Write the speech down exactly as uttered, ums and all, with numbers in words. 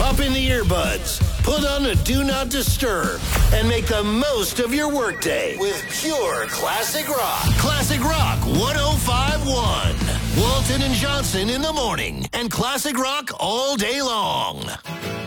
Pop in the earbuds, put on a Do Not Disturb, and make the most of your workday with pure classic rock. Classic Rock one oh five point one. Walton and Johnson in the morning, and classic rock all day long.